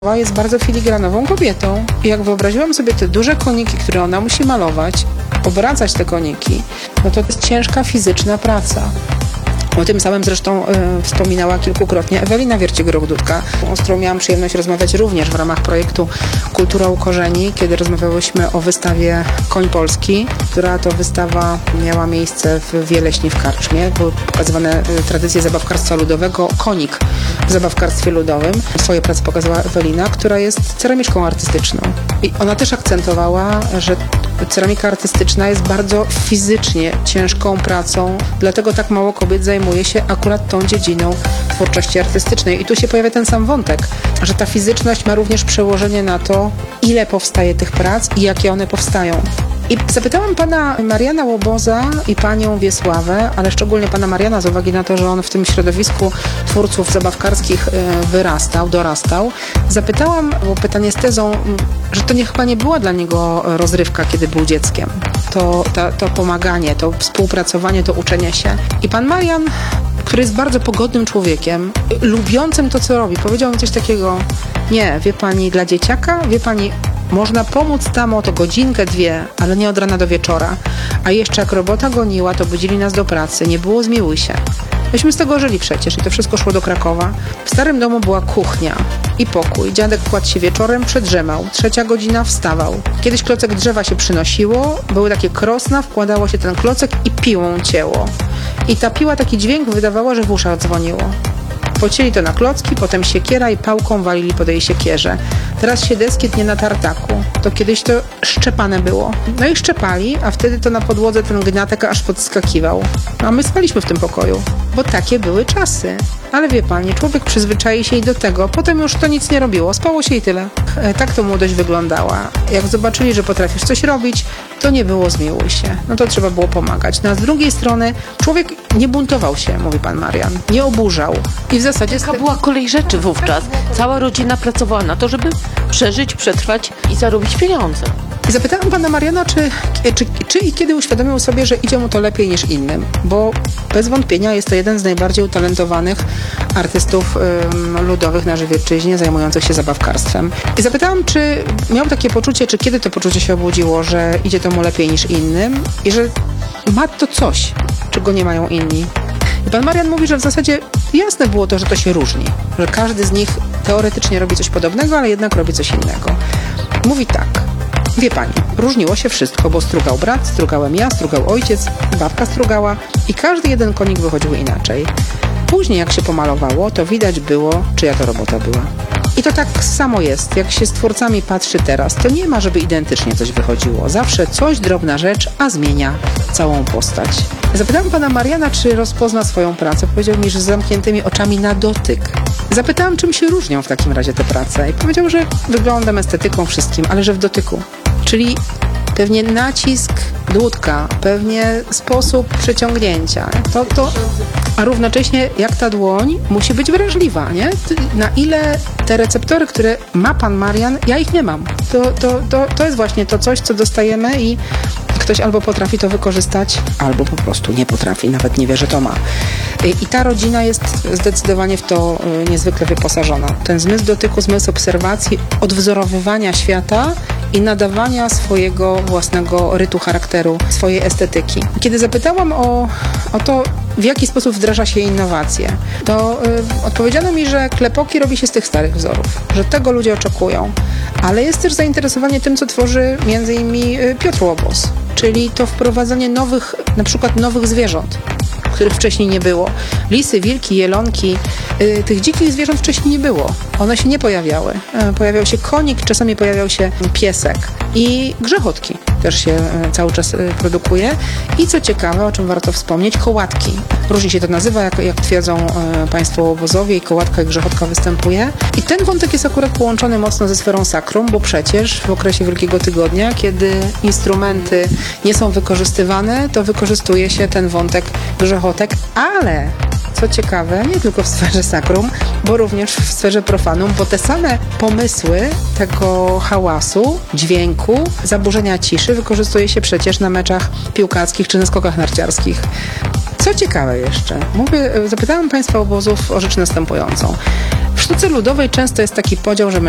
Jest bardzo filigranową kobietą. I jak wyobraziłam sobie te duże koniki, które ona musi malować, obracać te koniki, no to jest ciężka fizyczna praca. O tym samym zresztą wspominała kilkukrotnie Ewelina Wiercik-Rogdudka, z którą miałam przyjemność rozmawiać również w ramach projektu Kultura u korzeni, kiedy rozmawiałyśmy o wystawie Koń Polski, która to wystawa miała miejsce w Wieleśnie w Karczmie. Były pokazywane tradycje zabawkarstwa ludowego, konik w zabawkarstwie ludowym. Swoje prace pokazała Ewelina, która jest ceramiczką artystyczną. I ona też akcentowała, że ceramika artystyczna jest bardzo fizycznie ciężką pracą, dlatego tak mało kobiet zajmuje się akurat tą dziedziną twórczości artystycznej. I tu się pojawia ten sam wątek, że ta fizyczność ma również przełożenie na to, ile powstaje tych prac i jakie one powstają. I zapytałam pana Mariana Łoboza i panią Wiesławę, ale szczególnie pana Mariana z uwagi na to, że on w tym środowisku twórców zabawkarskich dorastał. Zapytałam, bo pytanie z tezą, że to chyba nie była dla niego rozrywka, kiedy był dzieckiem. To pomaganie, to współpracowanie, to uczenie się. I pan Marian, który jest bardzo pogodnym człowiekiem, lubiącym to, co robi, powiedział mi coś takiego: nie, wie pani, dla dzieciaka, wie pani, można pomóc tam o to godzinkę, dwie, ale nie od rana do wieczora. A jeszcze jak robota goniła, to budzili nas do pracy, nie było zmiłuj się. Myśmy z tego żyli przecież i to wszystko szło do Krakowa. W starym domu była kuchnia i pokój. Dziadek kładł się wieczorem, przedrzemał. 3 godzina wstawał. Kiedyś klocek drzewa się przynosiło, były takie krosna, wkładało się ten klocek i piłą cięło. I ta piła taki dźwięk wydawała, że w uszach dzwoniło. Pocięli to na klocki, potem siekiera i pałką walili po tej siekierze. Teraz się deski tnie na tartaku. To kiedyś to szczepane było. No i szczepali, a wtedy to na podłodze ten gniatek aż podskakiwał. A my spaliśmy w tym pokoju, bo takie były czasy. Ale wie pani, człowiek przyzwyczai się i do tego, potem już to nic nie robiło, spało się i tyle. Tak to młodość wyglądała. Jak zobaczyli, że potrafisz coś robić, to nie było zmiłuj się. No to trzeba było pomagać. No a z drugiej strony człowiek nie buntował się, mówi pan Marian, nie oburzał. I w zasadzie... Taka była kolej rzeczy wówczas. Cała rodzina pracowała na to, żeby przeżyć, przetrwać i zarobić pieniądze. I zapytałam pana Mariana, czy i kiedy uświadomił sobie, że idzie mu to lepiej niż innym, bo bez wątpienia jest to jeden z najbardziej utalentowanych artystów ludowych na Żywiecczyźnie, zajmujących się zabawkarstwem. I zapytałam, czy miał takie poczucie, czy kiedy to poczucie się obudziło, że idzie to mu lepiej niż innym i że ma to coś, czego nie mają inni. I pan Marian mówi, że w zasadzie jasne było to, że to się różni, że każdy z nich teoretycznie robi coś podobnego, ale jednak robi coś innego. Mówi tak: wie pani, różniło się wszystko, bo strugał brat, strugałem ja, strugał ojciec, babka strugała i każdy jeden konik wychodził inaczej. Później jak się pomalowało, to widać było, czyja to robota była. I to tak samo jest, jak się z twórcami patrzy teraz, to nie ma, żeby identycznie coś wychodziło. Zawsze coś, drobna rzecz, a zmienia całą postać. Zapytałam pana Mariana, czy rozpozna swoją pracę. Powiedział mi, że z zamkniętymi oczami na dotyk. Zapytałam, czym się różnią w takim razie te prace. I powiedział, że wyglądam, estetyką, wszystkim, ale że w dotyku. Czyli pewnie nacisk dłutka, pewnie sposób przeciągnięcia. A równocześnie jak ta dłoń musi być wrażliwa, nie? Na ile te receptory, które ma pan Marian, ja ich nie mam. To jest właśnie to coś, co dostajemy i ktoś albo potrafi to wykorzystać, albo po prostu nie potrafi, nawet nie wie, że to ma. I ta rodzina jest zdecydowanie w to niezwykle wyposażona. Ten zmysł dotyku, zmysł obserwacji, odwzorowywania świata i nadawania swojego własnego rytu charakteru, swojej estetyki. Kiedy zapytałam o to, w jaki sposób wdraża się innowacje, to odpowiedziano mi, że klepoki robi się z tych starych wzorów, że tego ludzie oczekują, ale jest też zainteresowanie tym, co tworzy między innymi Piotr Łobos, czyli to wprowadzanie na przykład nowych zwierząt, których wcześniej nie było. Lisy, wilki, jelonki, tych dzikich zwierząt wcześniej nie było. One się nie pojawiały. Pojawiał się konik, czasami pojawiał się piesek i grzechotki też się cały czas produkuje. I co ciekawe, o czym warto wspomnieć, kołatki. Różnie się to nazywa, jak twierdzą państwo obozowie, i kołatka i grzechotka występuje. I ten wątek jest akurat połączony mocno ze sferą sakrum, bo przecież w okresie Wielkiego Tygodnia, kiedy instrumenty nie są wykorzystywane, to wykorzystuje się ten wątek grzechotek, ale co ciekawe, nie tylko w sferze sakrum, bo również w sferze profanum, bo te same pomysły tego hałasu, dźwięku, zaburzenia ciszy wykorzystuje się przecież na meczach piłkarskich czy na skokach narciarskich. Co ciekawe jeszcze, zapytałam państwa obozów o rzecz następującą. W sztuce ludowej często jest taki podział, że